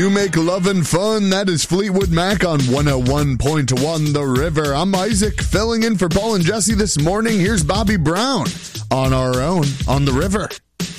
You make lovin' fun. That is Fleetwood Mac on 101.1 The River. I'm Isaac, filling in for Paul and Jesse this morning. Here's Bobby Brown on our own on The River.